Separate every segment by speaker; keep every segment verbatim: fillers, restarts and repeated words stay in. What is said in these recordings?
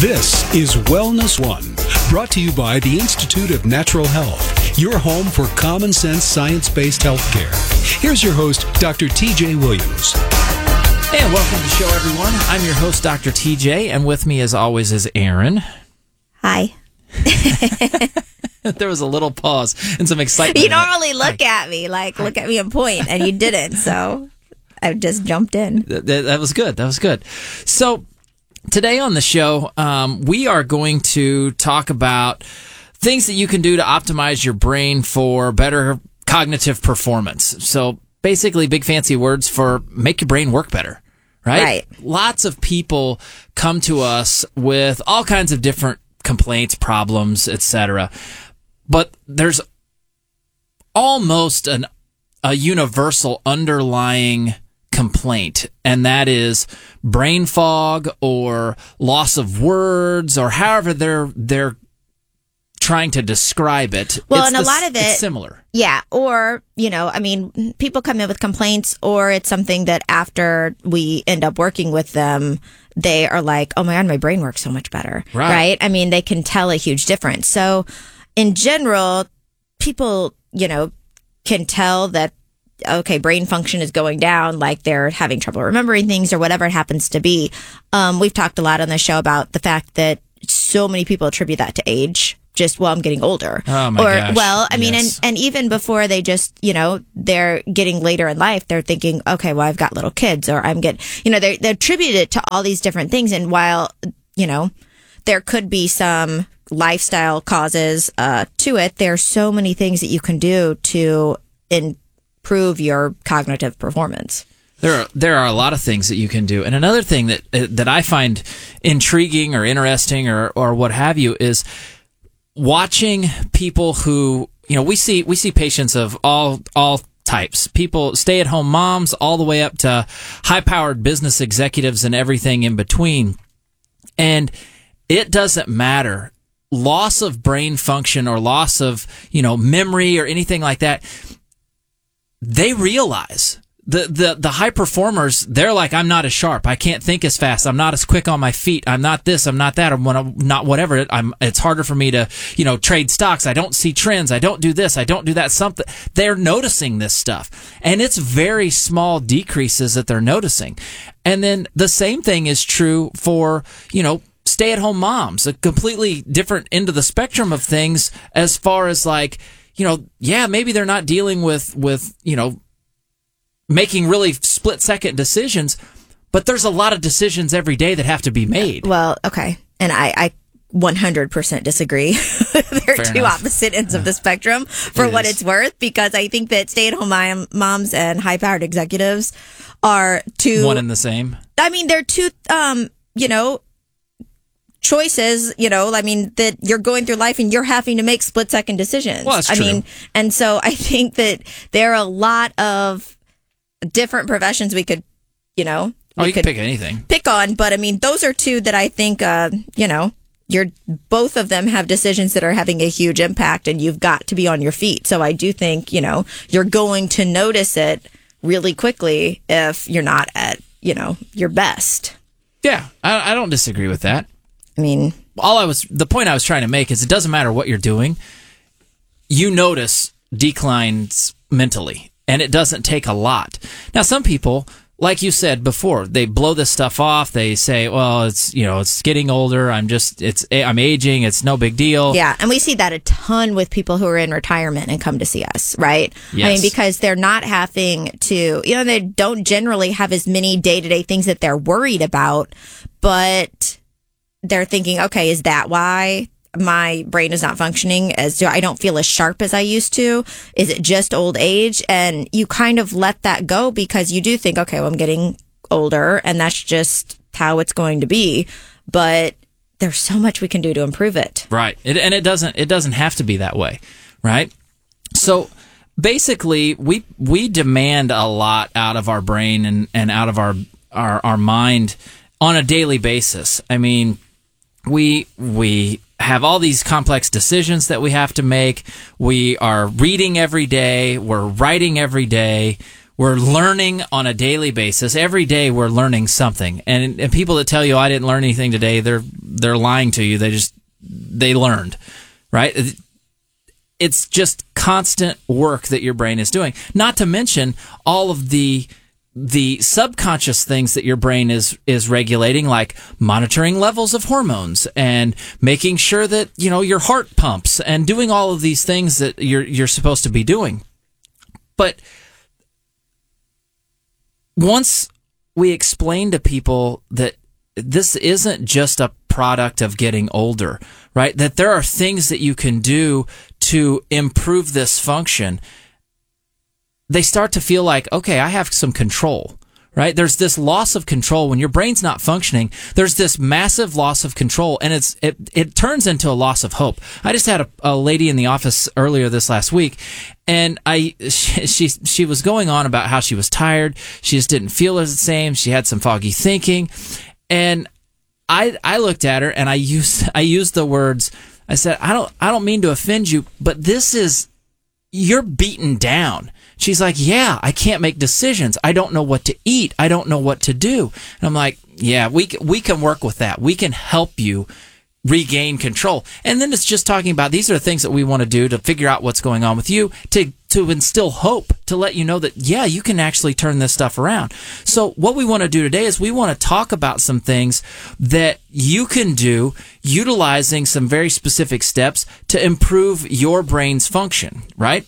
Speaker 1: This is Wellness One, brought to you by the Institute of Natural Health, your home for common sense science-based healthcare. Here's your host, Doctor T J Williams.
Speaker 2: And welcome to the show, everyone. I'm your host, Doctor T J, and with me, as always, is Aaron.
Speaker 3: Hi.
Speaker 2: There was a little pause and some excitement.
Speaker 3: You normally look Hi. at me, like, look at me and point, and you didn't, so I just jumped in.
Speaker 2: That, that was good. That was good. So today on the show, um, we are going to talk about things that you can do to optimize your brain for better cognitive performance. So basically, big fancy words for make your brain work better, right?
Speaker 3: Right.
Speaker 2: Lots of people come to us with all kinds of different complaints, problems, et cetera. But there's almost an a universal underlying complaint, and that is brain fog or loss of words, or however they're they're trying to describe it.
Speaker 3: Well,
Speaker 2: it's
Speaker 3: and a
Speaker 2: the,
Speaker 3: lot of it,
Speaker 2: it's similar.
Speaker 3: Yeah, or, you know, I mean, people come in with complaints, or it's something that after we end up working with them, they are like, oh my God, my brain works so much better.
Speaker 2: Right.
Speaker 3: Right? I mean, they can tell a huge difference. So in general, people, you know, can tell that, okay, brain function is going down, like they're having trouble remembering things or whatever it happens to be. Um, we've talked a lot on the show about the fact that so many people attribute that to age. Just, well, I'm getting older.
Speaker 2: Oh my
Speaker 3: or,
Speaker 2: gosh.
Speaker 3: well, I mean,
Speaker 2: Yes.
Speaker 3: and, and even before they just, you know, they're getting later in life, they're thinking, okay, well, I've got little kids, or I'm getting, you know, they they attribute it to all these different things. And while, you know, there could be some lifestyle causes uh, to it, there are so many things that you can do to improve your cognitive performance.
Speaker 2: There are there are a lot of things that you can do, and another thing that uh, that I find intriguing or interesting or or what have you is watching people who, you know, we see we see patients of all all types. People, stay-at-home moms, all the way up to high-powered business executives and everything in between. And it doesn't matter. Loss of brain function or loss of, you know, memory or anything like that, they realize. The, the, the high performers, they're like, I'm not as sharp. I can't think as fast. I'm not as quick on my feet. I'm not this. I'm not that. I'm not whatever. I'm, it's harder for me to, you know, trade stocks. I don't see trends. I don't do this. I don't do that. Something. They're noticing this stuff. And it's very small decreases that they're noticing. And then the same thing is true for, you know, stay-at-home moms, a completely different end of the spectrum of things as far as like, you know, yeah, maybe they're not dealing with, with, you know, making really split-second decisions, but there's a lot of decisions every day that have to be made.
Speaker 3: Well, okay. And I, I one hundred percent disagree. They're
Speaker 2: Fair
Speaker 3: two
Speaker 2: enough.
Speaker 3: opposite ends of the spectrum for
Speaker 2: It
Speaker 3: what
Speaker 2: is.
Speaker 3: it's worth, because I think that stay-at-home mom, moms and high-powered executives are two...
Speaker 2: One and the same.
Speaker 3: I mean, they're two, um, you know, choices, you know, I mean, that you're going through life and you're having to make split-second decisions.
Speaker 2: Well, that's
Speaker 3: I
Speaker 2: true.
Speaker 3: mean, and so I think that there are a lot of different professions we could, you know,
Speaker 2: Oh,
Speaker 3: we
Speaker 2: you can
Speaker 3: could
Speaker 2: pick anything.
Speaker 3: pick on, but I mean, those are two that I think, uh, you know, you're both of them have decisions that are having a huge impact, and you've got to be on your feet. So I do think, you know, you're going to notice it really quickly if you're not at, you know, your best.
Speaker 2: Yeah, I, I don't disagree with that.
Speaker 3: I mean,
Speaker 2: All I was, the point I was trying to make is it doesn't matter what you're doing. You notice declines mentally, and it doesn't take a lot. Now, some people, like you said before, they blow this stuff off. They say, well, it's, you know, it's getting older. I'm just, it's, I'm aging. It's no big deal.
Speaker 3: yeah. And we see that a ton with people who are in retirement and come to see us, right? I
Speaker 2: Yes.
Speaker 3: mean, because they're not having to, you know, they don't generally have as many day-to-day things that they're worried about, but they're thinking, okay, is that why my brain is not functioning as I don't feel as sharp as I used to? Is it just old age? And you kind of let that go because you do think, okay, well, I'm getting older and that's just how it's going to be. But there's so much we can do to improve it.
Speaker 2: Right. It, and it doesn't, it doesn't have to be that way. Right. So basically we, we demand a lot out of our brain and, and out of our, our, our mind on a daily basis. I mean, we, we, have all these complex decisions that we have to make. We are reading every day. We're writing every day. We're learning on a daily basis. Every day we're learning something. And, and people that tell you I didn't learn anything today, they're they're lying to you. They just, they learned, right? It's just constant work that your brain is doing. Not to mention all of the the subconscious things that your brain is is regulating, like monitoring levels of hormones and making sure that, you know, your heart pumps and doing all of these things that you're you're supposed to be doing. But once we explain to people that this isn't just a product of getting older, right? That there are things that you can do to improve this function, they start to feel like, okay, I have some control, right? There's this loss of control when your brain's not functioning. There's this massive loss of control, and it's it it turns into a loss of hope. I just had a, a lady in the office earlier this last week, and I she, she she was going on about how she was tired. She just didn't feel as the same. She had some foggy thinking, and I I looked at her and I used I used the words. I said, I don't I don't mean to offend you, but this is, you're beaten down. She's like, yeah, I can't make decisions. I don't know what to eat. I don't know what to do. And I'm like, yeah, we we can work with that. We can help you regain control. And then it's just talking about, these are the things that we want to do to figure out what's going on with you, to to instill hope, to let you know that, yeah, you can actually turn this stuff around. So what we want to do today is we want to talk about some things that you can do utilizing some very specific steps to improve your brain's function, right?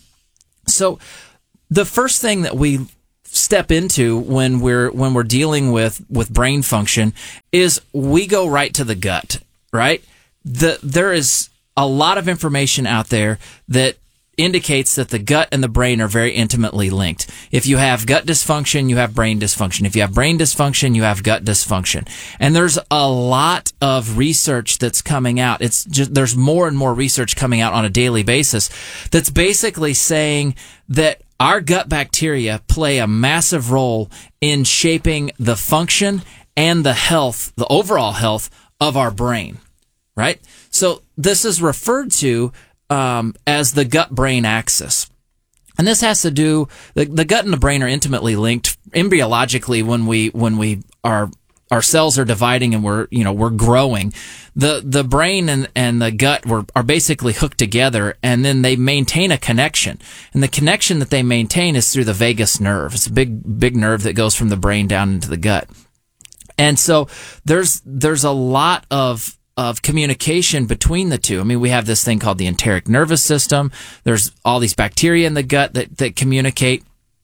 Speaker 2: So the first thing that we step into when we're when we're dealing with, with brain function is we go right to the gut, right? The there is a lot of information out there that indicates that the gut and the brain are very intimately linked. If you have gut dysfunction, you have brain dysfunction. If you have brain dysfunction, you have gut dysfunction. And there's a lot of research that's coming out. It's just, there's more and more research coming out on a daily basis that's basically saying that our gut bacteria play a massive role in shaping the function and the health, the overall health of our brain, right? So this is referred to um, as the gut-brain axis. And this has to do, the, the gut and the brain are intimately linked embryologically when we, when we are, our cells are dividing and we're, you know, we're growing. The, the brain and, and the gut were, are basically hooked together, and then they maintain a connection. And the connection that they maintain is through the vagus nerve. It's a big, big nerve that goes from the brain down into the gut. And so there's, there's a lot of, of communication between the two. I mean, we have this thing called the enteric nervous system. There's all these bacteria in the gut that, that communicate.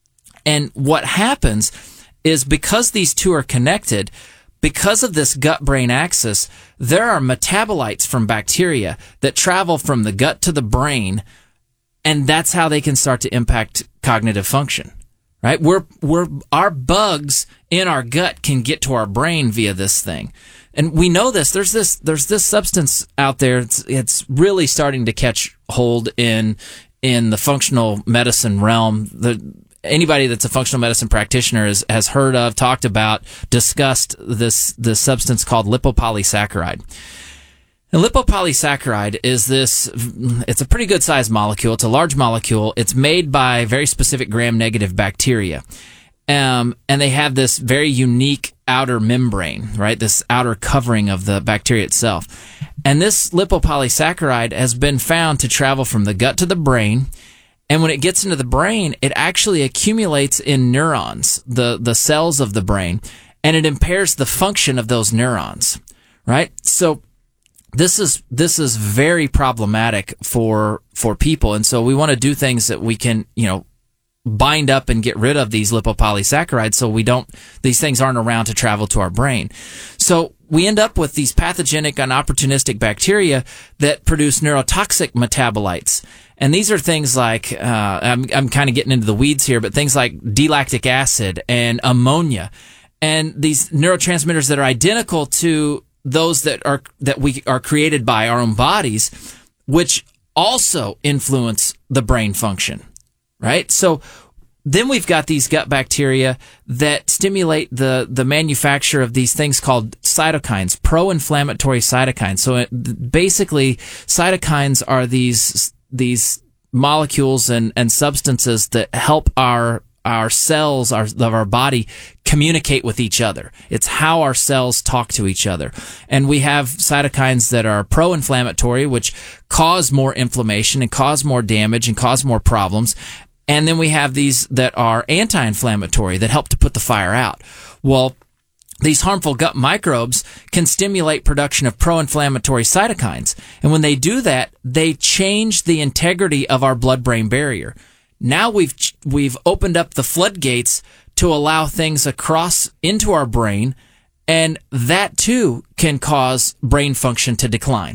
Speaker 2: And what happens is, because these two are connected, because of this gut-brain axis, there are metabolites from bacteria that travel from the gut to the brain, and that's how they can start to impact cognitive function. Right? We're, we're, our bugs in our gut can get to our brain via this thing. And we know this. There's this, there's this substance out there. It's, it's really starting to catch hold in, in the functional medicine realm. The, anybody that's a functional medicine practitioner has, has heard of, talked about, discussed this, this substance called lipopolysaccharide. And lipopolysaccharide is this, it's a pretty good sized molecule. It's a large molecule. It's made by very specific gram-negative bacteria. Um, and they have this very unique outer membrane, right? This outer covering of the bacteria itself. And this lipopolysaccharide has been found to travel from the gut to the brain. And when it gets into the brain, it actually accumulates in neurons, the, the cells of the brain, and it impairs the function of those neurons, right? So this is, this is very problematic for, for people. And so we want to do things that we can, you know, bind up and get rid of these lipopolysaccharides so we don't, these things aren't around to travel to our brain. So we end up with these pathogenic and opportunistic bacteria that produce neurotoxic metabolites. And these are things like, uh, I'm, I'm kind of getting into the weeds here, but things like D-lactic acid and ammonia, and these neurotransmitters that are identical to those that are, that we are created by our own bodies, which also influence the brain function. Right? So then we've got these gut bacteria that stimulate the, the manufacture of these things called cytokines, pro-inflammatory cytokines. So it, basically, cytokines are these, these molecules and, and substances that help our, our cells our, of our body communicate with each other. It's how our cells talk to each other. And we have cytokines that are pro-inflammatory, which cause more inflammation and cause more damage and cause more problems. And then we have these that are anti-inflammatory that help to put the fire out. Well, these harmful gut microbes can stimulate production of pro-inflammatory cytokines. And when they do that, they change the integrity of our blood-brain barrier. Now we've we've opened up the floodgates to allow things across into our brain, and that too can cause brain function to decline.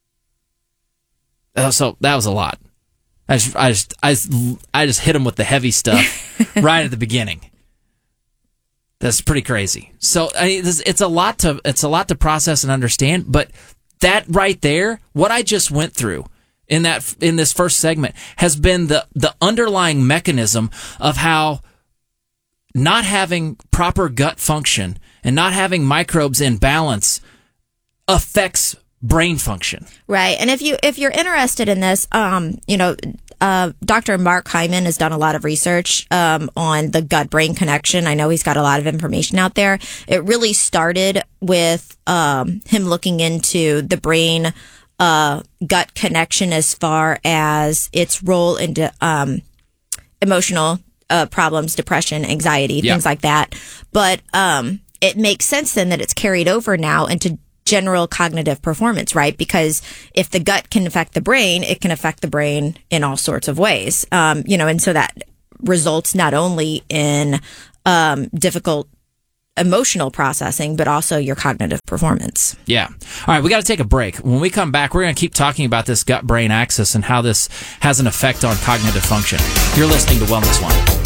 Speaker 2: Uh, so that was a lot. I just I just I just, I just hit him with the heavy stuff right at the beginning. That's pretty crazy. So I mean, it's a lot to it's a lot to process and understand. But that right there, what I just went through in that in this first segment, has been the the underlying mechanism of how not having proper gut function and not having microbes in balance affects brain function.
Speaker 3: Right. And if you if you're interested in this, um, you know, uh, Doctor Mark Hyman has done a lot of research um, on the gut-brain connection. I know he's got a lot of information out there. It really started with um, him looking into the brain uh, gut connection as far as its role in um, emotional uh, problems, depression, anxiety,
Speaker 2: yeah.
Speaker 3: things like that. But um, it makes sense then that it's carried over now into general cognitive performance, right? Because if the gut can affect the brain, it can affect the brain in all sorts of ways. Um, you know, and so that results not only in um, difficult emotional processing, but also your cognitive performance.
Speaker 2: Yeah. All right, we got to take a break. When we come back, we're going to keep talking about this gut-brain axis and how this has an effect on cognitive function. You're listening to Wellness One.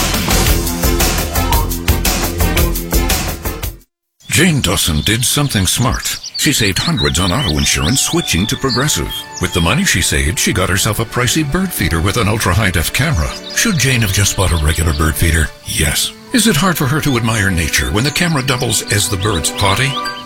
Speaker 4: Jane Dawson did something smart. She saved hundreds on auto insurance switching to Progressive. With the money she saved, she got herself a pricey bird feeder with an ultra-high-def camera. Should Jane have just bought a regular bird feeder? Yes. Is it hard for her to admire nature when the camera doubles as the bird's potty?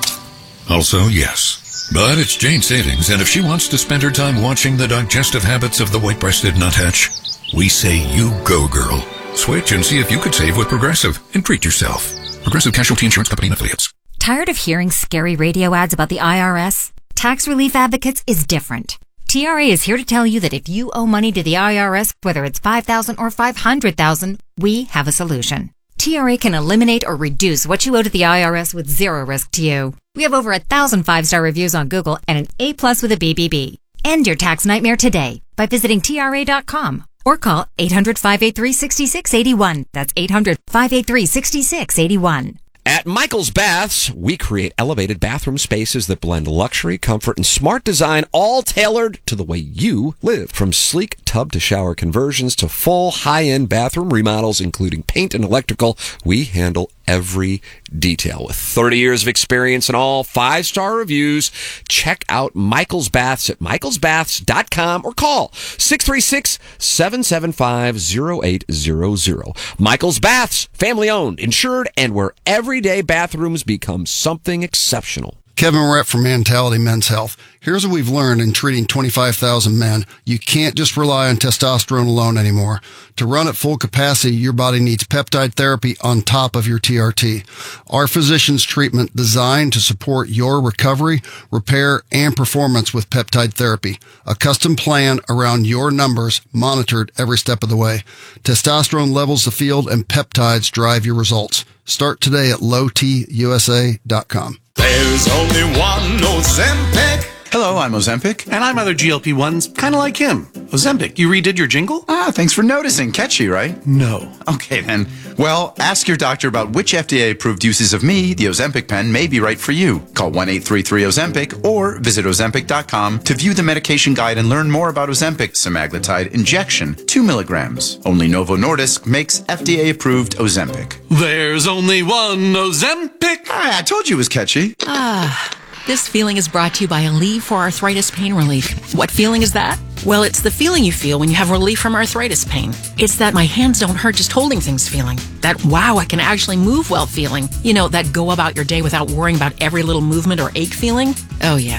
Speaker 4: Also, yes. But it's Jane's savings, and if she wants to spend her time watching the digestive habits of the white-breasted nuthatch, we say you go, girl. Switch and see if you could save with Progressive and treat yourself. Progressive Casualty Insurance Company and Affiliates.
Speaker 5: Tired of hearing scary radio ads about the I R S? Tax Relief Advocates is different. T R A is here to tell you that if you owe money to the I R S, whether it's five thousand dollars or five hundred thousand dollars, we have a solution. T R A can eliminate or reduce what you owe to the I R S with zero risk to you. We have over a thousand five-star reviews on Google and an A plus with a B B B. End your tax nightmare today by visiting T R A dot com or call eight hundred, five eight three, six six eight one. That's eight hundred, five eight three, six six eight one.
Speaker 6: At Michael's Baths, we create elevated bathroom spaces that blend luxury, comfort, and smart design, all tailored to the way you live. From sleek tub to shower conversions to full high-end bathroom remodels, including paint and electrical, we handle every detail. With thirty years of experience and all five-star reviews, check out Michael's Baths at michaels baths dot com or call six three six, seven seven five, zero eight zero zero. Michael's Baths, family-owned, insured, and where everyday bathrooms become something exceptional.
Speaker 7: Kevin Moret from Mentality Men's Health. Here's what we've learned in treating twenty-five thousand men. You can't just rely on testosterone alone anymore. To run at full capacity, your body needs peptide therapy on top of your T R T. Our physician's treatment designed to support your recovery, repair, and performance with peptide therapy. A custom plan around your numbers, monitored every step of the way. Testosterone levels the field and peptides drive your results. Start today at low t u s a dot com.
Speaker 8: There's only one Ozempic.
Speaker 9: Hello, I'm Ozempic, and I'm other G L P ones, kind of like him. Ozempic, you redid your jingle?
Speaker 8: Ah, thanks for noticing. Catchy, right?
Speaker 9: No.
Speaker 8: Okay, then. Well, ask your doctor about which F D A-approved uses of me, the Ozempic pen, may be right for you. Call one eight three three Ozempic or visit ozempic dot com to view the medication guide and learn more about Ozempic semaglutide injection, two milligrams. Only Novo Nordisk makes F D A-approved Ozempic.
Speaker 9: There's only one Ozempic.
Speaker 8: Ah, I told you it was catchy.
Speaker 10: Ah. This feeling is brought to you by Aleve for Arthritis Pain Relief. What feeling is that? Well, it's the feeling you feel when you have relief from arthritis pain. It's that my hands don't hurt just holding things feeling. That wow, I can actually move well feeling. You know, that go about your day without worrying about every little movement or ache feeling. Oh yeah.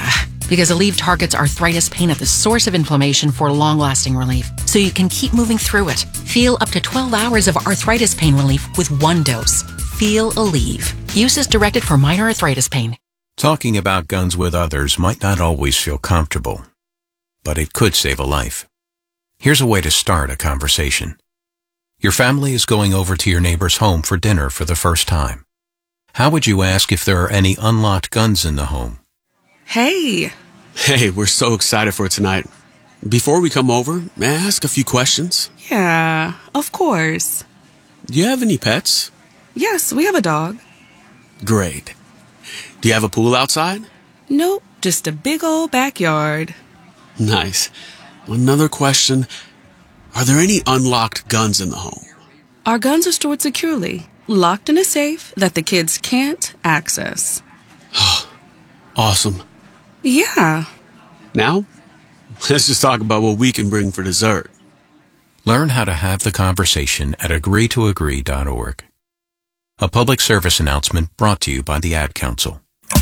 Speaker 10: because Aleve targets arthritis pain at the source of inflammation for long-lasting relief, so you can keep moving through it. Feel up to twelve hours of arthritis pain relief with one dose. Feel Aleve. Use is directed for minor arthritis pain.
Speaker 11: Talking about guns with others might not always feel comfortable, but it could save a life. Here's a way to start a conversation. Your family is going over to your neighbor's home for dinner for the first time. How would you ask if there are any unlocked guns in the home?
Speaker 12: Hey. Hey, we're so excited for tonight. Before we come over, may I ask a few questions?
Speaker 13: Yeah, of course.
Speaker 12: Do you have any pets?
Speaker 13: Yes, we have a dog.
Speaker 12: Great. Do you have a pool outside?
Speaker 13: Nope, just a big old backyard.
Speaker 12: Nice. Another question. Are there any unlocked guns in the home?
Speaker 13: Our guns are stored securely, locked in a safe that the kids can't access.
Speaker 12: Awesome.
Speaker 13: Yeah.
Speaker 12: Now, let's just talk about what we can bring for dessert.
Speaker 11: Learn how to have the conversation at agree to agree dot org. A public service announcement brought to you by the Ad Council.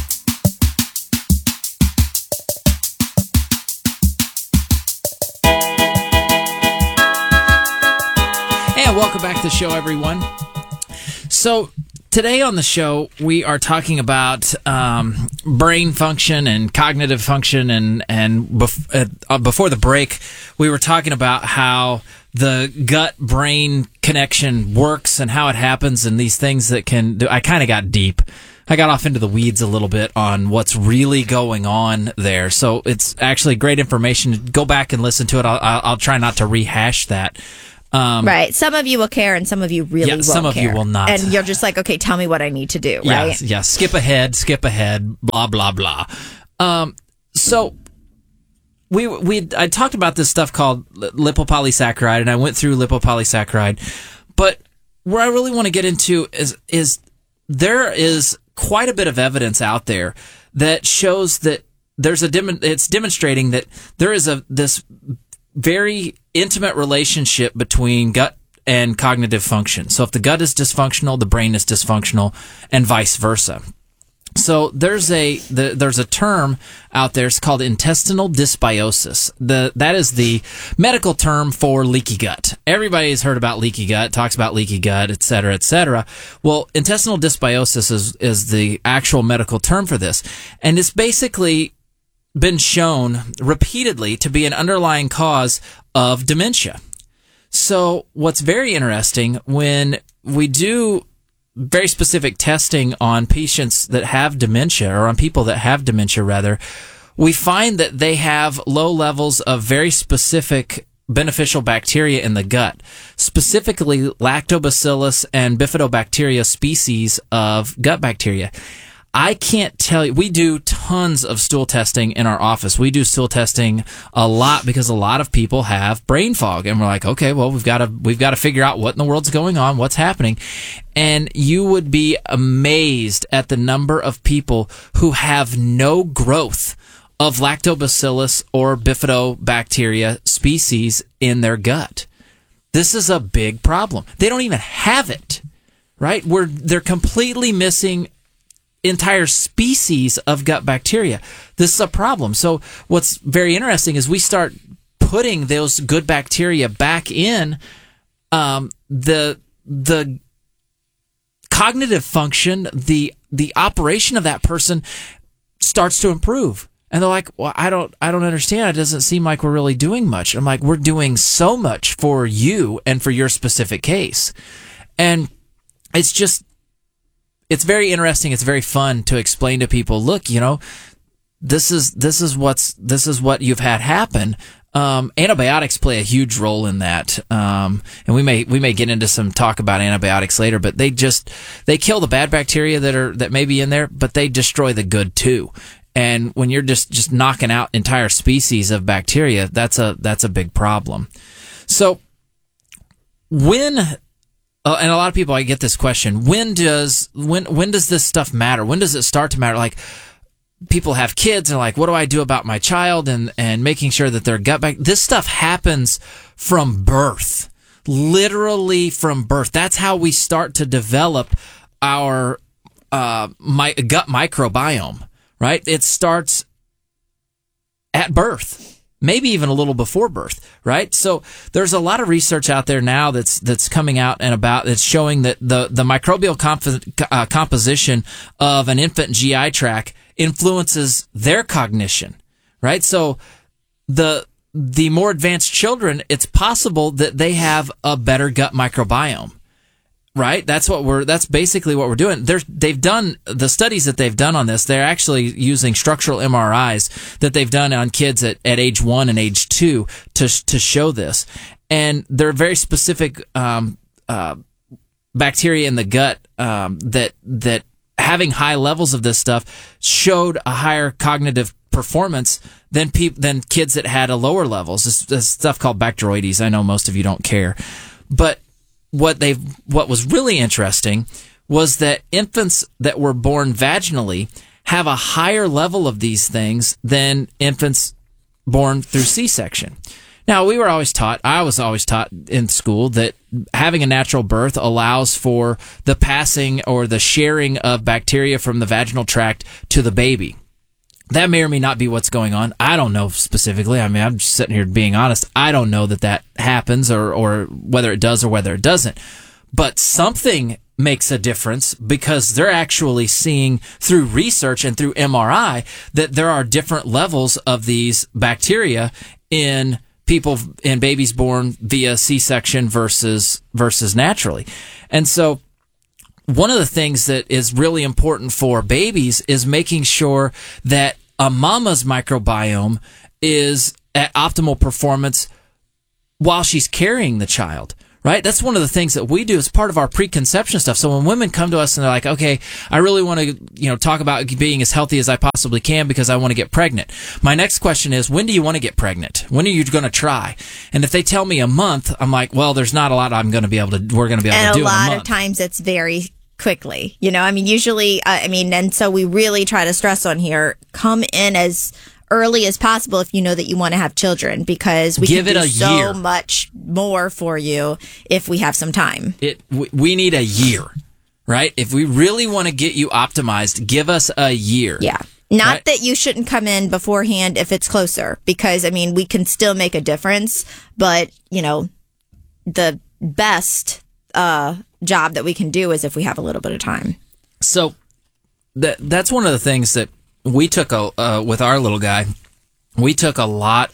Speaker 2: And welcome back to the show, everyone. So today on the show, we are talking about um, brain function and cognitive function. And, and bef- uh, before the break, we were talking about how the gut-brain connection works and how it happens and these things that can do. I kind of got deep. I got off into the weeds a little bit on what's really going on there. So it's actually great information. Go back and listen to it. I'll, I'll, I'll try not to rehash that. Um,
Speaker 3: right. Some of you will care and some of you really
Speaker 2: yeah,
Speaker 3: won't
Speaker 2: some of
Speaker 3: care.
Speaker 2: you will not.
Speaker 3: And you're just like, okay, tell me what I need to do,
Speaker 2: yeah,
Speaker 3: right?
Speaker 2: Yeah, skip ahead, skip ahead, blah, blah, blah. Um, so we we I talked about this stuff called lipopolysaccharide, and I went through lipopolysaccharide. But where I really want to get into is is there is quite a bit of evidence out there that shows that there's a dem- it's demonstrating that there is a this very intimate relationship between gut and cognitive function. So if the gut is dysfunctional, the brain is dysfunctional, and vice versa. So there's a the, there's a term out there. It's called intestinal dysbiosis. The that is the medical term for leaky gut. Everybody's heard about leaky gut, talks about leaky gut, et cetera, et cetera. Well, intestinal dysbiosis is is the actual medical term for this, and it's basically been shown repeatedly to be an underlying cause of dementia. So what's very interesting, when we do very specific testing on patients that have dementia, or on people that have dementia rather, we find that they have low levels of very specific beneficial bacteria in the gut, specifically lactobacillus and bifidobacteria species of gut bacteria. I can't tell you, we do tons of stool testing in our office. We do stool testing a lot because a lot of people have brain fog, and we're like, okay, well, we've got to, we've got to figure out what in the world's going on, what's happening. And you would be amazed at the number of people who have no growth of lactobacillus or bifidobacteria species in their gut. This is a big problem. They don't even have it, right? We're, they're completely missing entire species of gut bacteria. This is a problem. So what's very interesting is we start putting those good bacteria back in, um, the the cognitive function, the the operation of that person starts to improve. And they're like, well, I don't I don't understand. It doesn't seem like we're really doing much. I'm like, we're doing so much for you and for your specific case. And it's just It's very interesting. It's very fun to explain to people, look, you know, this is, this is what's, this is what you've had happen. Um, antibiotics play a huge role in that. Um, and we may, we may get into some talk about antibiotics later, but they just, they kill the bad bacteria that are, that may be in there, but they destroy the good too. And when you're just, just knocking out entire species of bacteria, that's a, that's a big problem. So when, Uh, and a lot of people, I get this question: when does when when does this stuff matter? When does it start to matter? Like, people have kids and like, what do I do about my child? And and making sure that their gut back. This stuff happens from birth, literally from birth. That's how we start to develop our uh, my gut microbiome. Right? It starts at birth, maybe even a little before birth, right? So there's a lot of research out there now that's that's coming out and about that's showing that the the microbial comp- uh, composition of an infant G I tract influences their cognition, right? So the the more advanced children, it's possible that they have a better gut microbiome. Right? That's what we're, that's basically what we're doing. They're, they've done, the studies that they've done on this, they're actually using structural M R Is that they've done on kids at, at age one and age two to, to show this. And there are very specific, um, uh, bacteria in the gut, um, that, that having high levels of this stuff showed a higher cognitive performance than people, than kids that had a lower levels. This, this stuff called Bacteroides. I know most of you don't care, but What they what was really interesting was that infants that were born vaginally have a higher level of these things than infants born through C-section. Now, we were always taught, I was always taught in school that having a natural birth allows for the passing or the sharing of bacteria from the vaginal tract to the baby. That may or may not be what's going on. I don't know specifically. I mean, I'm just sitting here being honest. I don't know that that happens or, or whether it does or whether it doesn't. But something makes a difference because they're actually seeing through research and through M R I that there are different levels of these bacteria in people, in babies born via C-section versus, versus naturally. And so, one of the things that is really important for babies is making sure that a mama's microbiome is at optimal performance while she's carrying the child, right? That's one of the things that we do as part of our preconception stuff. So when women come to us and they're like, okay, I really want to, you know, talk about being as healthy as I possibly can because I want to get pregnant. My next question is, when do you want to get pregnant? When are you going to try? And if they tell me a month, I'm like, well, there's not a lot I'm going to be able to, we're going to be able
Speaker 3: and
Speaker 2: to do in a month.
Speaker 3: And a lot of times it's very quickly, you know, I mean, usually, uh, I mean, and so we really try to stress on here, come in as early as possible if you know that you want to have children, because we
Speaker 2: Give
Speaker 3: can
Speaker 2: it
Speaker 3: do
Speaker 2: a
Speaker 3: so
Speaker 2: year.
Speaker 3: much more for you if we have some time.
Speaker 2: It, we need a year, right? If we really want to get you optimized, give us a year.
Speaker 3: Yeah. Not
Speaker 2: right?
Speaker 3: that you shouldn't come in beforehand if it's closer, because, I mean, we can still make a difference, but, you know, the best uh, job that we can do is if we have a little bit of time.
Speaker 2: So that that's one of the things that we took a, uh, with our little guy. We took a lot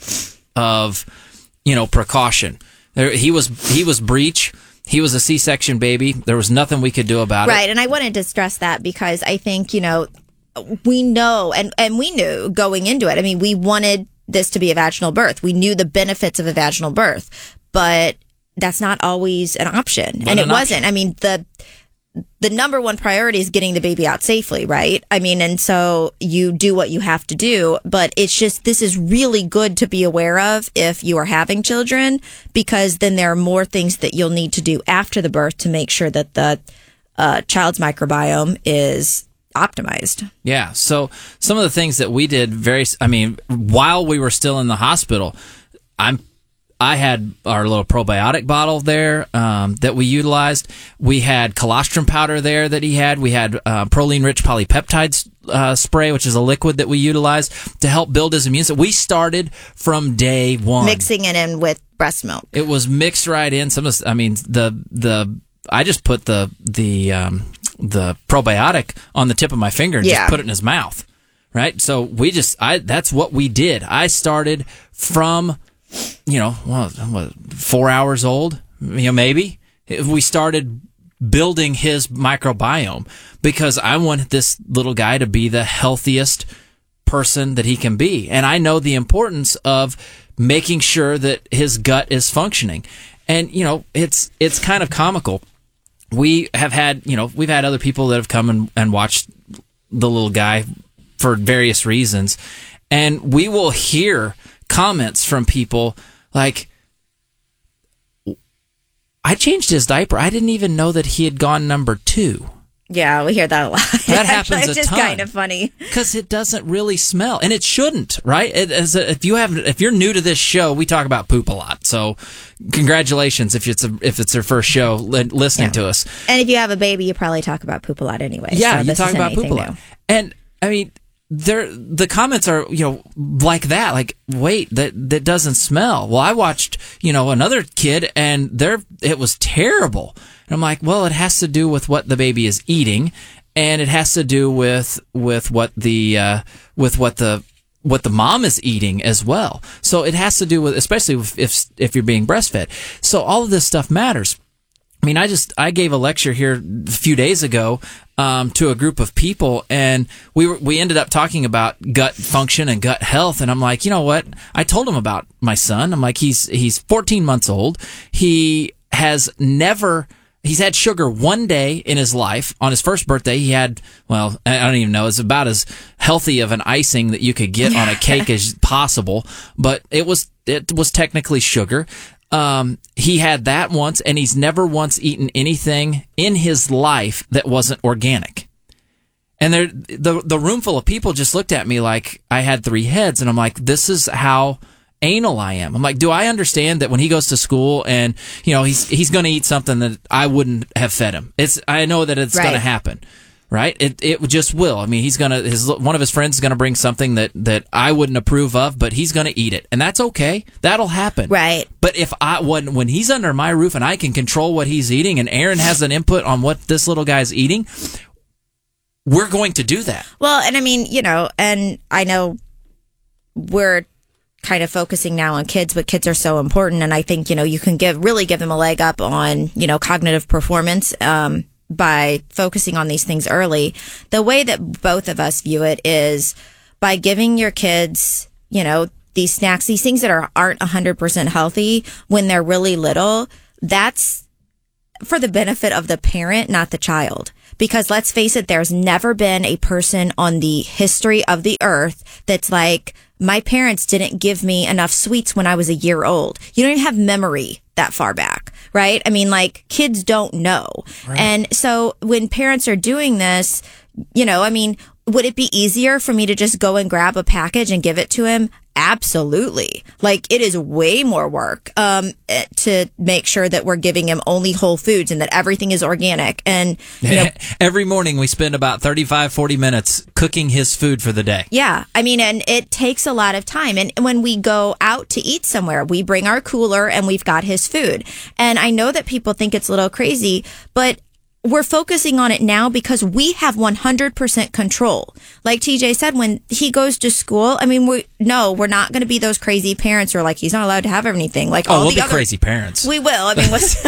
Speaker 2: of, you know, precaution. There, he was he was breech. He was a C-section baby. There was nothing we could do about
Speaker 3: right,
Speaker 2: it.
Speaker 3: Right, and I wanted to stress that because I think, you know, we know and, and we knew going into it. I mean, we wanted this to be a vaginal birth. We knew the benefits of a vaginal birth, but that's not always an option.
Speaker 2: Not
Speaker 3: and it
Speaker 2: an
Speaker 3: wasn't.
Speaker 2: option.
Speaker 3: I mean, the the number one priority is getting the baby out safely, right? I mean, and so you do what you have to do, but it's just, this is really good to be aware of if you are having children, because then there are more things that you'll need to do after the birth to make sure that the uh, child's microbiome is optimized.
Speaker 2: Yeah. So some of the things that we did very, I mean, while we were still in the hospital, I'm I had our little probiotic bottle there um, that we utilized. We had colostrum powder there that he had. We had uh, proline-rich polypeptide uh, spray, which is a liquid that we utilized to help build his immune system. We started from day one.
Speaker 3: Mixing it in with breast milk.
Speaker 2: It was mixed right in. Some of the, I mean, the the I just put the the um, the probiotic on the tip of my finger and
Speaker 3: Yeah.
Speaker 2: just put it in his mouth. Right. So we just I that's what we did. I started from. You know, what, what, four hours old, you know, maybe. We started building his microbiome because I want this little guy to be the healthiest person that he can be. And I know the importance of making sure that his gut is functioning. And, you know, it's it's kind of comical. We have had, you know, we've had other people that have come and, and watched the little guy for various reasons. And we will hear comments from people like, I changed his diaper. I didn't even know that he had gone number two.
Speaker 3: Yeah, we hear that a lot.
Speaker 2: That happens
Speaker 3: It's
Speaker 2: a
Speaker 3: just
Speaker 2: ton.
Speaker 3: kind of funny.
Speaker 2: Because it doesn't really smell, and it shouldn't, right? It, as a, if you have, if you're new to this show, we talk about poop a lot. So, congratulations if it's a, if it's their first show li- listening
Speaker 3: Yeah.
Speaker 2: to us.
Speaker 3: And if you have a baby, you probably talk about poop a lot anyway.
Speaker 2: Yeah,
Speaker 3: so
Speaker 2: you
Speaker 3: this
Speaker 2: talk
Speaker 3: isn't
Speaker 2: about poop a
Speaker 3: anything
Speaker 2: lot.
Speaker 3: new.
Speaker 2: And I mean, they're, the comments are, you know, like that, like, wait, that, that doesn't smell. Well, I watched, you know, another kid and there, it was terrible. And I'm like, well, it has to do with what the baby is eating, and it has to do with, with what the, uh, with what the, what the mom is eating as well. So it has to do with, especially if, if, if you're being breastfed. So all of this stuff matters. I mean, I just, I gave a lecture here a few days ago, um, to a group of people, and we were, we ended up talking about gut function and gut health. And I'm like, you know what? I told him about my son. I'm like, he's, he's fourteen months old. He has never, he's had sugar one day in his life. On his first birthday, he had, well, I don't even know, it's about as healthy of an icing that you could get on a cake as possible, but it was, it was technically sugar. Um, he had that once, and he's never once eaten anything in his life that wasn't organic. And there, the the room full of people just looked at me like I had three heads, and I'm like, this is how anal I am. I'm like, do I understand that when he goes to school and, you know, he's he's going to eat something that I wouldn't have fed him? It's I know that it's
Speaker 3: right.
Speaker 2: going to happen. Right? It it just will. I mean, he's gonna his one of his friends is gonna bring something that, that I wouldn't approve of, but he's gonna eat it, and that's okay. That'll happen.
Speaker 3: Right.
Speaker 2: But if I when when he's under my roof and I can control what he's eating, and Aaron has an input on what this little guy's eating, we're going to do that.
Speaker 3: Well, and I mean, you know, and I know we're kind of focusing now on kids, but kids are so important, and I think, you know, you can give really give them a leg up on, you know, cognitive performance. Um, by focusing on these things early. The way that both of us view it is by giving your kids, you know, these snacks, these things that are, aren't one hundred percent healthy when they're really little, that's for the benefit of the parent, not the child. Because let's face it, there's never been a person on the history of the earth that's like, my parents didn't give me enough sweets when I was a year old. You don't even have memory that far back, right? I mean, like, kids don't know. Right. And so when parents are doing this, you know, I mean, would it be easier for me to just go and grab a package and give it to him? Absolutely. Like, it is way more work um, to make sure that we're giving him only whole foods and that everything is organic. And, you know,
Speaker 2: every morning we spend about thirty-five, forty minutes cooking his food for the day.
Speaker 3: Yeah. I mean, and it takes a lot of time. And when we go out to eat somewhere, we bring our cooler and we've got his food. And I know that people think it's a little crazy, but we're focusing on it now because we have one hundred percent control. Like T J said, when he goes to school, I mean, we no, we're not going to be those crazy parents who are like, he's not allowed to have anything. Like,
Speaker 2: oh,
Speaker 3: all
Speaker 2: we'll
Speaker 3: the
Speaker 2: be
Speaker 3: other,
Speaker 2: crazy parents.
Speaker 3: We will. I mean, what's,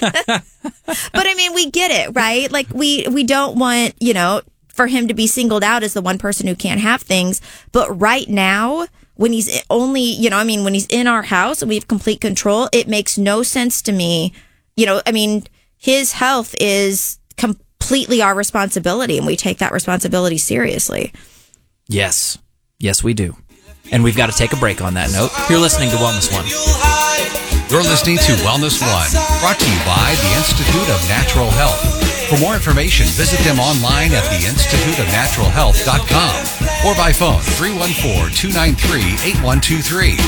Speaker 3: but I mean, we get it, right? Like, we, we don't want, you know, for him to be singled out as the one person who can't have things. But right now, when he's only, you know, I mean, when he's in our house and we have complete control, it makes no sense to me. You know, I mean, his health is completely our responsibility, and we take that responsibility seriously.
Speaker 2: Yes. Yes, we do. And we've got to take a break on that note. You're listening to Wellness One.
Speaker 14: You're listening to Wellness One, brought to you by the Institute of Natural Health. For more information, visit them online at the institute of natural health dot com or by phone three one four, two nine three, eight one two three.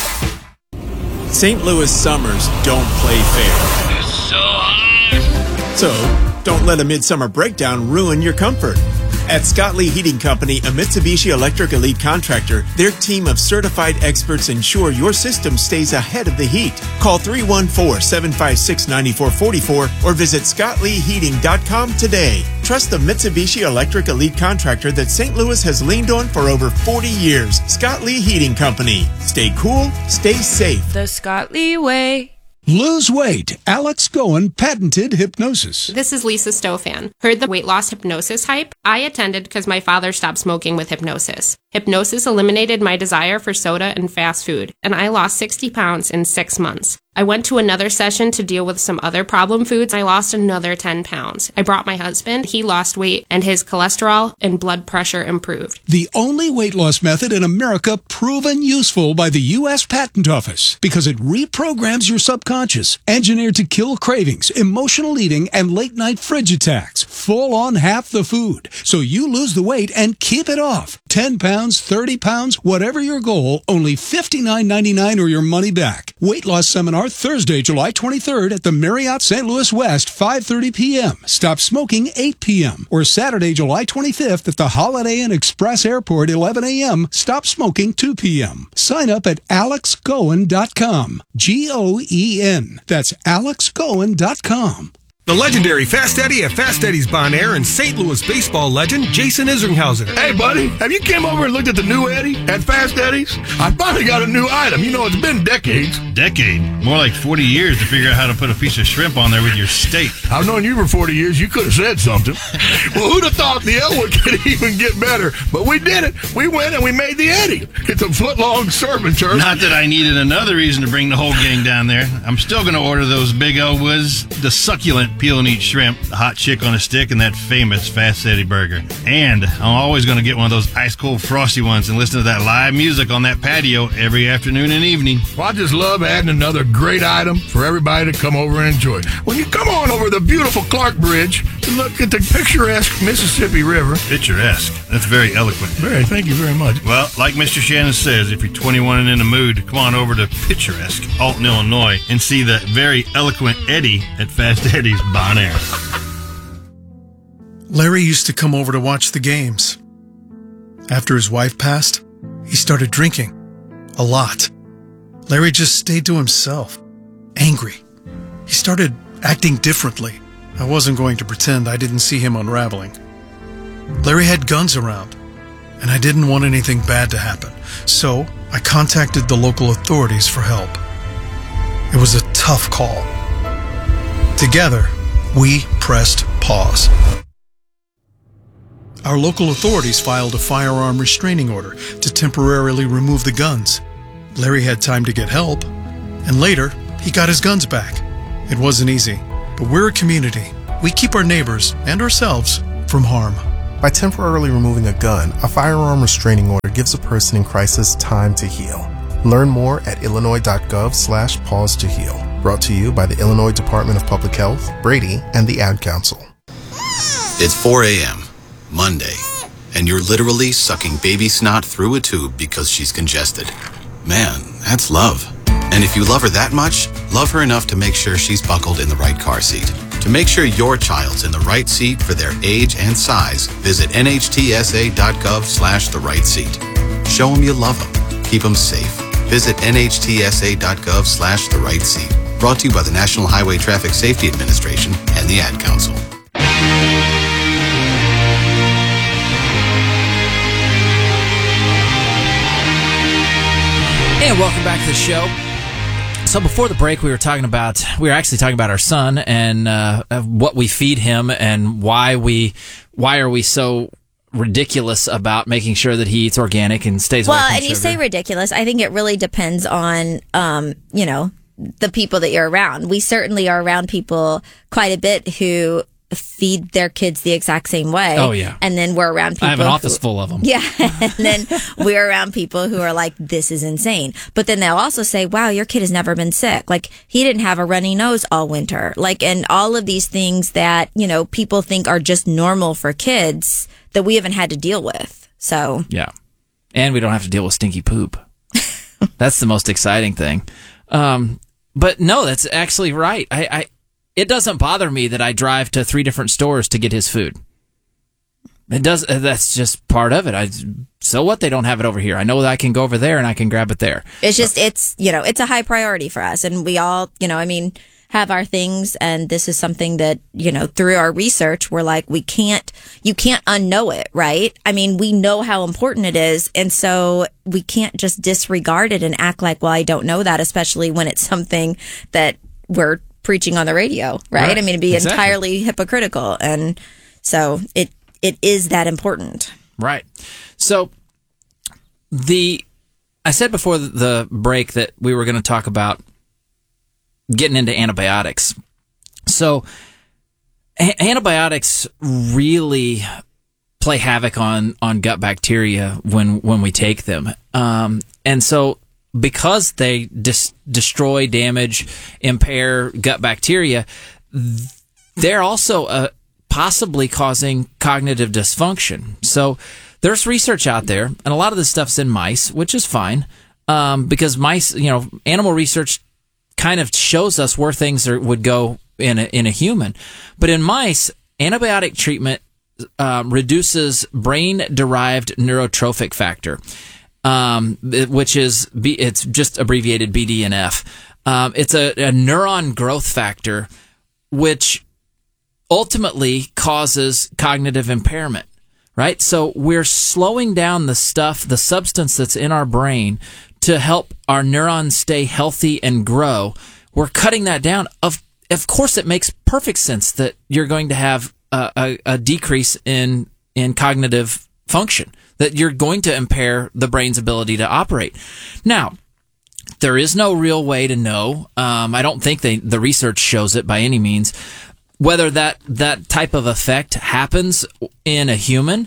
Speaker 15: Saint Louis summers don't play fair.
Speaker 16: It's so hot.
Speaker 15: So, don't let a midsummer breakdown ruin your comfort. At Scott Lee Heating Company, a Mitsubishi Electric Elite contractor, their team of certified experts ensure your system stays ahead of the heat. Call three one four, seven five six, nine four four four or visit scott lee heating dot com today. Trust the Mitsubishi Electric Elite contractor that Saint Louis has leaned on for over forty years. Scott Lee Heating Company. Stay cool, stay safe.
Speaker 13: The Scott Lee way.
Speaker 1: Lose weight. Alex Goen patented hypnosis.
Speaker 17: This is Lisa Stofan. Heard the weight loss hypnosis hype? I attended because my father stopped smoking with hypnosis. Hypnosis eliminated my desire for soda and fast food, and I lost sixty pounds in six months. I went to another session to deal with some other problem foods. I lost another ten pounds. I brought my husband. He lost weight, and his cholesterol and blood pressure improved.
Speaker 1: The only weight loss method in America proven useful by the U S Patent Office because it reprograms your subconscious, engineered to kill cravings, emotional eating, and late-night fridge attacks. Full on half the food, so you lose the weight and keep it off. ten pounds, thirty pounds, whatever your goal, only fifty-nine ninety-nine or your money back. Weight loss seminar Thursday, July twenty-third at the Marriott Saint Louis West, five thirty p.m. Stop smoking, eight p.m. Or Saturday, July twenty-fifth at the Holiday Inn Express Airport, eleven a.m. Stop smoking, two p.m. Sign up at alex goen dot com. G O E N. That's alex goen dot com.
Speaker 16: The legendary Fast Eddie at Fast Eddie's Bon Air and Saint Louis baseball legend Jason Isringhausen.
Speaker 18: Hey, buddy, have you came over and looked at the new Eddie at Fast Eddie's? I finally got a new item. You know, it's been decades.
Speaker 19: Decade? More like forty years to figure out how to put a piece of shrimp on there with your steak.
Speaker 18: I've known you for forty years. You could have said something. Well, who'd have thought the Elwood could even get better? But we did it. We went and we made the Eddie. It's a foot-long serving turn.
Speaker 19: Not that I needed another reason to bring the whole gang down there. I'm still going to order those big Elwoods, the succulent peel and eat shrimp, the hot chick on a stick, and that famous Fast Eddie burger. And I'm always going to get one of those ice-cold frosty ones and listen to that live music on that patio every afternoon and evening.
Speaker 18: Well, I just love adding another great item for everybody to come over and enjoy. When you come on over the beautiful Clark Bridge to look at the picturesque Mississippi River.
Speaker 19: Picturesque? That's very eloquent.
Speaker 18: Very, thank you very much.
Speaker 19: Well, like Mister Shannon says, if you're twenty-one and in the mood, come on over to picturesque Alton, Illinois, and see the very eloquent Eddie at Fast Eddie's Bon Air.
Speaker 20: Larry used to come over to watch the games. After his wife passed, he started drinking. A lot. Larry just stayed to himself. Angry. He started acting differently. I wasn't going to pretend I didn't see him unraveling. Larry had guns around, and I didn't want anything bad to happen. So I contacted the local authorities for help. It was a tough call. Together, we pressed pause. Our local authorities filed a firearm restraining order to temporarily remove the guns. Larry had time to get help, and later, he got his guns back. It wasn't easy, but we're a community. We keep our neighbors and ourselves from harm.
Speaker 21: By temporarily removing a gun, a firearm restraining order gives a person in crisis time to heal. Learn more at illinois.gov slash pause to heal. Brought to you by the Illinois Department of Public Health, Brady, and the Ad Council.
Speaker 22: It's four a.m., Monday, and you're literally sucking baby snot through a tube because she's congested. Man, that's love. And if you love her that much, love her enough to make sure she's buckled in the right car seat. To make sure your child's in the right seat for their age and size, visit nhtsa.gov slash the right seat. Show them you love them. Keep them safe. Visit nhtsa.gov slash the right seat. Brought to you by the National Highway Traffic Safety Administration and the Ad Council.
Speaker 2: And welcome back to the show. So before the break, we were talking about, we were actually talking about our son and uh, what we feed him and why we, why are we so ridiculous about making sure that he eats organic and stays away
Speaker 3: well,
Speaker 2: from
Speaker 3: and
Speaker 2: sugar.
Speaker 3: You say ridiculous. I think it really depends on, um, you know, the people that you're around. We certainly are around people quite a bit who feed their kids the exact same way.
Speaker 2: Oh, yeah.
Speaker 3: And then we're around people
Speaker 2: I have an office
Speaker 3: who,
Speaker 2: full of them.
Speaker 3: Yeah. And then we're around people who are like, this is insane. But then they'll also say, wow, your kid has never been sick. Like, he didn't have a runny nose all winter. Like, and all of these things that, you know, people think are just normal for kids that we haven't had to deal with. So.
Speaker 2: Yeah. And we don't have to deal with stinky poop. That's the most exciting thing. Um, but no, that's actually right. I, I, it doesn't bother me that I drive to three different stores to get his food. It does. That's just part of it. I, so what? They don't have it over here. I know that I can go over there and I can grab it there.
Speaker 3: It's just, it's, you know, it's a high priority for us. And we all, you know, I mean, have our things. And this is something that, you know, through our research, we're like, we can't, you can't unknow it, right? I mean, we know how important it is. And so we can't just disregard it and act like, well, I don't know that, especially when it's something that we're preaching on the radio, right? right. I mean, it'd be exactly. entirely hypocritical. And so it, it is that important.
Speaker 2: Right. So the, I said before the break that we were going to talk about getting into antibiotics. So a- antibiotics really play havoc on, on gut bacteria when, when we take them. Um, and so because they dis- destroy, damage, impair gut bacteria, they're also uh, possibly causing cognitive dysfunction. So there's research out there, and a lot of this stuff's in mice, which is fine, um, because mice, you know, animal research kind of shows us where things are, would go in a, in a human. But in mice, antibiotic treatment uh, reduces brain-derived neurotrophic factor, um, which is, B, it's just abbreviated B D N F. Um, it's a, a neuron growth factor, which ultimately causes cognitive impairment, right? So we're slowing down the stuff, the substance that's in our brain to help our neurons stay healthy and grow. We're cutting that down. Of of course, it makes perfect sense that you're going to have a, a, a decrease in in cognitive function, that you're going to impair the brain's ability to operate. Now, there is no real way to know. Um, I don't think they, the research shows it by any means, whether that, that type of effect happens in a human.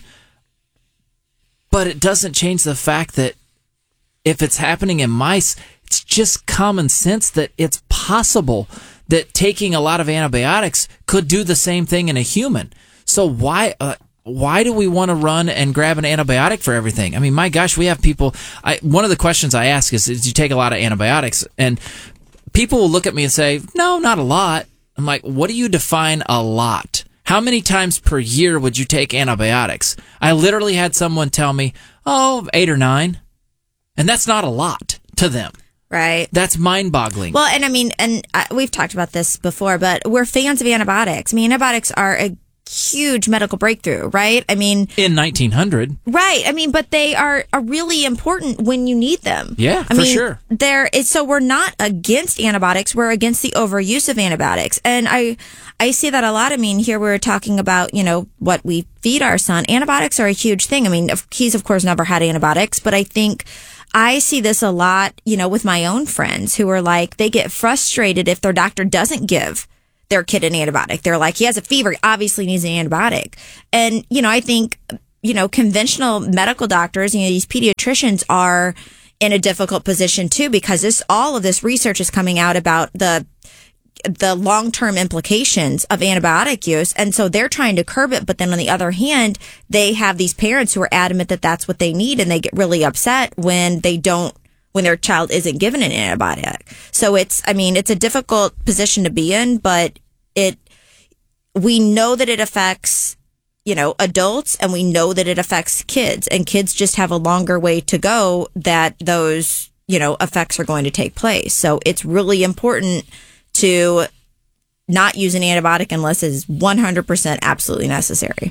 Speaker 2: But it doesn't change the fact that if it's happening in mice, it's just common sense that it's possible that taking a lot of antibiotics could do the same thing in a human. So why uh, why do we want to run and grab an antibiotic for everything? I mean, my gosh, we have people. I, one of the questions I ask is, "Did you take a lot of antibiotics?" And people will look at me and say, "No, not a lot." I'm like, "What do you define a lot? How many times per year would you take antibiotics?" I literally had someone tell me, "Oh, eight or nine." And that's not a lot to them.
Speaker 3: Right.
Speaker 2: That's mind-boggling.
Speaker 3: Well, and I mean, and uh, we've talked about this before, but we're fans of antibiotics. I mean, antibiotics are a huge medical breakthrough, right? I mean,
Speaker 2: in nineteen hundred.
Speaker 3: Right. I mean, but they are, are really important when you need them.
Speaker 2: Yeah,
Speaker 3: I
Speaker 2: for
Speaker 3: mean,
Speaker 2: sure.
Speaker 3: There is, so we're not against antibiotics. We're against the overuse of antibiotics. And I, I see that a lot. I mean, here we're talking about, you know, what we feed our son. Antibiotics are a huge thing. I mean, he's of course never had antibiotics, but I think I see this a lot, you know, with my own friends who are like, they get frustrated if their doctor doesn't give their kid an antibiotic. They're like, he has a fever, he obviously needs an antibiotic. And, you know, I think, you know, conventional medical doctors, you know, these pediatricians are in a difficult position too, because this, all of this research is coming out about the the long-term implications of antibiotic use. And so they're trying to curb it. But then on the other hand, they have these parents who are adamant that that's what they need. And they get really upset when they don't, when their child isn't given an antibiotic. So it's, I mean, it's a difficult position to be in, but it, we know that it affects, you know, adults, and we know that it affects kids, and kids just have a longer way to go that those, you know, effects are going to take place. So it's really important to not use an antibiotic unless it is one hundred percent absolutely necessary.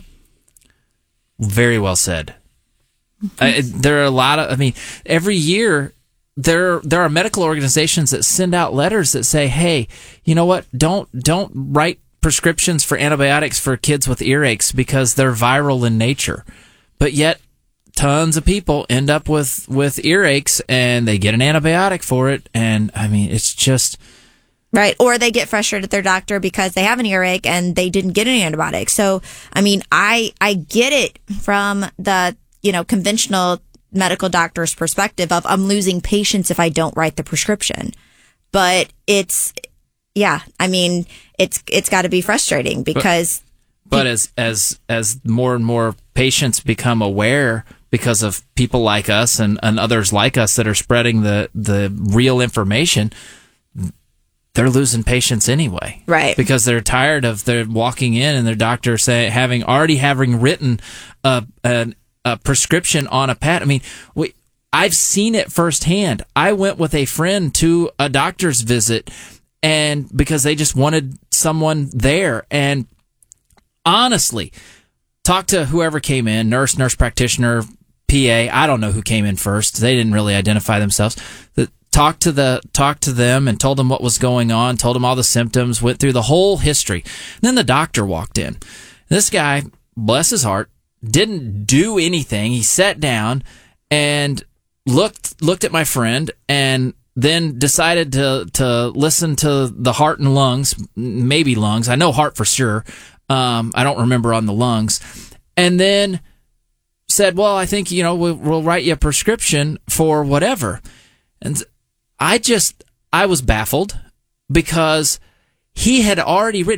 Speaker 2: Very well said. I, there are a lot of, I mean, every year there there are medical organizations that send out letters that say, hey, you know what, don't don't write prescriptions for antibiotics for kids with earaches because they're viral in nature. But yet tons of people end up with, with earaches and they get an antibiotic for it. And I mean, it's just...
Speaker 3: Right. Or they get frustrated at their doctor because they have an earache and they didn't get an antibiotic. So, I mean, I, I get it from the, you know, conventional medical doctor's perspective of I'm losing patients if I don't write the prescription. But it's, yeah, I mean, it's, it's got to be frustrating because.
Speaker 2: But, but as, as, as more and more patients become aware because of people like us and, and others like us that are spreading the, the real information, they're losing patients anyway.
Speaker 3: Right.
Speaker 2: Because they're tired of their walking in and their doctor say, having already having written a, a, a prescription on a pad. I mean, we, I've seen it firsthand. I went with a friend to a doctor's visit and because they just wanted someone there. And honestly, talk to whoever came in, nurse, nurse practitioner, P A. I don't know who came in first. They didn't really identify themselves. The, Talked to the talked to them and told them what was going on, told them all the symptoms, went through the whole history. And then the doctor walked in. This guy, bless his heart, didn't do anything. He sat down and looked looked at my friend and then decided to to listen to the heart and lungs, maybe lungs. I know heart for sure. Um, I don't remember on the lungs. And then said, "Well, I think, you know, we'll, we'll write you a prescription for whatever." And I just, I was baffled because he had already written, he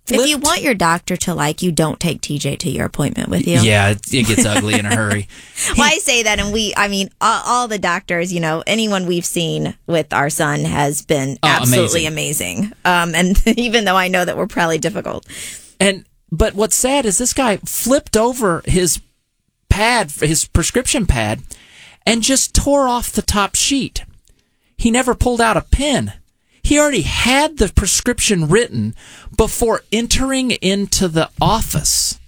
Speaker 2: flipped.
Speaker 3: If you want your doctor to like you, don't take T J to your appointment with you.
Speaker 2: Yeah, it, it gets ugly in a hurry.
Speaker 3: Well, I say that, and we, I mean, all, all the doctors, you know, anyone we've seen with our son has been
Speaker 2: Oh,
Speaker 3: absolutely amazing. Um, and even though I know that we're probably difficult.
Speaker 2: And but what's sad is this guy flipped over his pad, his prescription pad, and just tore off the top sheet. He never pulled out a pen. He already had the prescription written before entering into the office.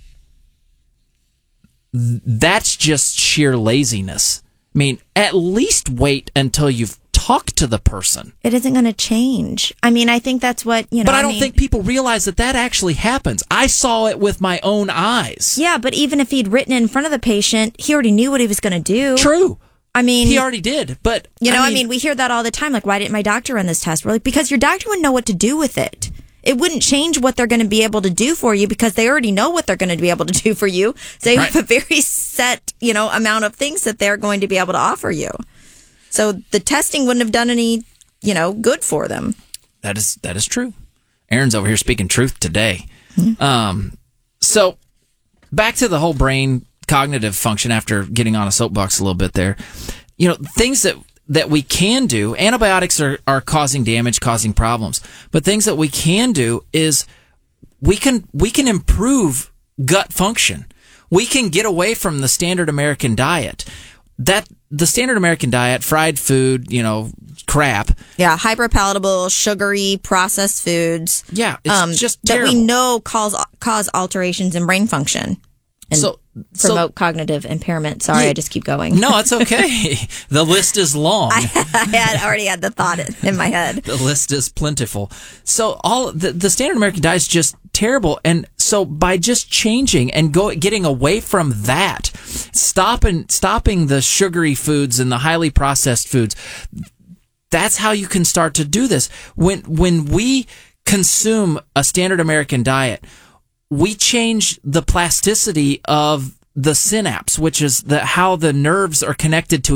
Speaker 2: That's just sheer laziness. I mean, at least wait until you've talked to the person.
Speaker 3: It isn't going to change. I mean, I think that's what, you know.
Speaker 2: But I don't
Speaker 3: mean,
Speaker 2: think people realize that that actually happens. I saw it with my own eyes.
Speaker 3: Yeah, but even if he'd written in front of the patient, he already knew what he was going to do.
Speaker 2: True.
Speaker 3: I mean,
Speaker 2: he already did, but
Speaker 3: you know,
Speaker 2: I
Speaker 3: I
Speaker 2: mean,
Speaker 3: mean, we hear that all the time. Like, why didn't my doctor run this test? We're like, because your doctor wouldn't know what to do with it. It wouldn't change what they're going to be able to do for you because they already know what they're going to be able to do for you. So they
Speaker 2: Right.
Speaker 3: have a very set, you know, amount of things that they're going to be able to offer you. So the testing wouldn't have done any, you know, good for them.
Speaker 2: That is that is true. Aaron's over here speaking truth today. Um, so back to the whole brain cognitive function after getting on a soapbox a little bit there. You know, things that that we can do, antibiotics are, are causing damage, causing problems. But things that we can do is we can we can improve gut function. We can get away from the standard American diet. That the standard American diet, fried food, you know, crap.
Speaker 3: Yeah, hyperpalatable, sugary, processed foods.
Speaker 2: Yeah, it's just
Speaker 3: that we
Speaker 2: terrible.
Speaker 3: know cause cause alterations in brain function and
Speaker 2: So-
Speaker 3: promote
Speaker 2: so-
Speaker 3: cognitive impairment. Sorry,
Speaker 2: Yeah.
Speaker 3: I just keep going.
Speaker 2: No, it's okay. The list is long.
Speaker 3: I had already had the thought in my head.
Speaker 2: The list is plentiful. So all the, the standard American diet is just terrible. And so by just changing and go getting away from that, stopping stopping the sugary foods and the highly processed foods, that's how you can start to do this. When when we consume a standard American diet, we change the plasticity of the synapse, which is the how the nerves are connected to